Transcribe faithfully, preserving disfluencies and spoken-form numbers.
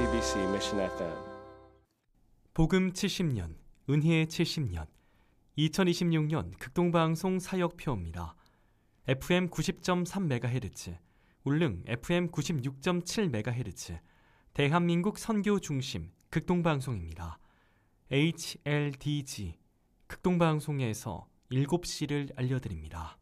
씨비씨 Mission 에프엠. 복음 칠십 년, 은혜 칠십 년, 이천이십육 년 극동방송 사역표입니다. 에프엠 구십 점 삼 메가헤르츠, 울릉 에프엠 구십육 점 칠 메가헤르츠, 대한민국 선교 중심 극동방송입니다. 에이치엘디지 극동방송에서 일곱 시를 알려드립니다.